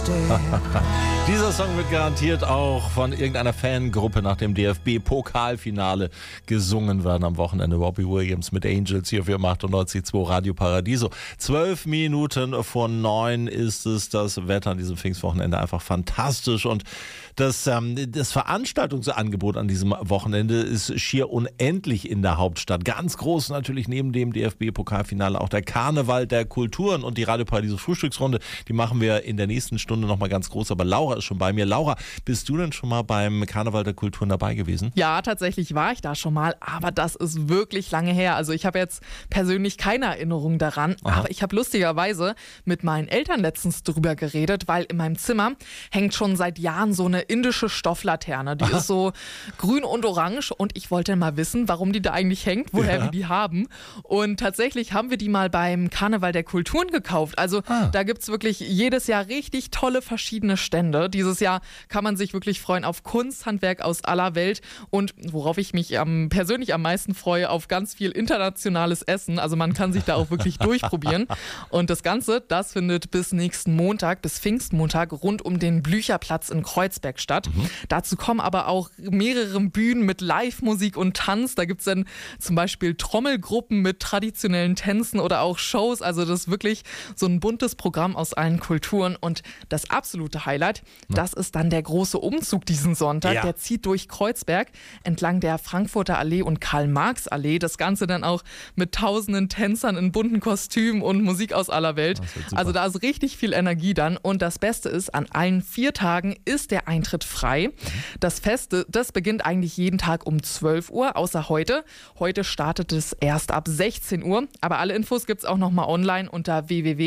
Dieser Song wird garantiert auch von irgendeiner Fangruppe nach dem DFB-Pokalfinale gesungen werden am Wochenende. Robbie Williams mit Angels hier für 98.2 Radio Paradiso. 12 Minuten vor 9 ist es. Das Wetter an diesem Pfingstwochenende einfach fantastisch und das Veranstaltungsangebot an diesem Wochenende ist schier unendlich in der Hauptstadt. Ganz groß natürlich neben dem DFB-Pokalfinale auch der Karneval der Kulturen und die Radio Paradiso Frühstücksrunde. Die machen wir in der nächsten Stunde nochmal ganz groß. Aber Laura ist schon bei mir. Laura, bist du denn schon mal beim Karneval der Kulturen dabei gewesen? Ja, tatsächlich war ich da schon mal, aber das ist wirklich lange her. Also ich habe jetzt persönlich keine Erinnerung daran, aber ich habe lustigerweise mit meinen Eltern letztens drüber geredet, weil in meinem Zimmer hängt schon seit Jahren so eine indische Stofflaterne. Die ist so grün und orange und ich wollte mal wissen, warum die da eigentlich hängt, woher wir die haben. Und tatsächlich haben wir die mal beim Karneval der Kulturen gekauft. Also da gibt es wirklich jedes Jahr richtig tolle verschiedene Stände. Dieses Jahr kann man sich wirklich freuen auf Kunsthandwerk aus aller Welt und worauf ich mich persönlich am meisten freue, auf ganz viel internationales Essen. Also man kann sich da auch wirklich durchprobieren. Und das Ganze, das findet bis nächsten Montag, bis Pfingstmontag rund um den Blücherplatz in Kreuzberg statt. Dazu kommen aber auch mehrere Bühnen mit Live-Musik und Tanz. Da gibt es dann zum Beispiel Trommelgruppen mit traditionellen Tänzen oder auch Shows. Also das ist wirklich so ein buntes Programm aus allen Kulturen. Und das absolute Highlight, das ist dann der große Umzug diesen Sonntag. Ja. Der zieht durch Kreuzberg entlang der Frankfurter Allee und Karl-Marx-Allee. Das Ganze dann auch mit tausenden Tänzern in bunten Kostümen und Musik aus aller Welt. Also da ist richtig viel Energie dann. Und das Beste ist, an allen 4 Tagen ist der Eintritt frei. Das Fest, das beginnt eigentlich jeden Tag um 12 Uhr, außer heute. Heute startet es erst ab 16 Uhr. Aber alle Infos gibt es auch nochmal online unter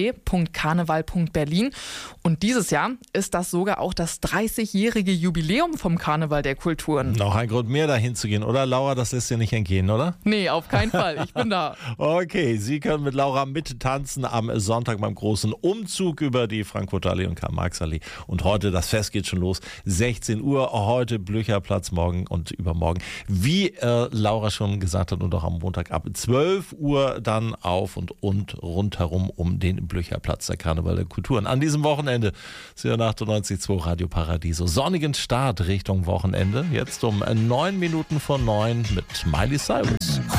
www.karneval.berlin. Und dieses Jahr ist das sogar auch das 30-jährige Jubiläum vom Karneval der Kulturen. Noch ein Grund mehr, dahin zu gehen, oder Laura? Das lässt dir nicht entgehen, oder? Nee, auf keinen Fall. Ich bin da. Okay, Sie können mit Laura mittanzen am Sonntag beim großen Umzug über die Frankfurter Allee und Karl-Marx-Allee. Und heute, das Fest geht schon los. 16 Uhr, heute Blücherplatz, morgen und übermorgen. Wie Laura schon gesagt hat und auch am Montag ab 12 Uhr dann auf und rundherum um den Blücherplatz, der Karneval der Kulturen. An diesem Wochenende, 98.2 Radio Paradiso. Sonnigen Start Richtung Wochenende. Jetzt um 9 Minuten vor 9 mit Miley Cyrus.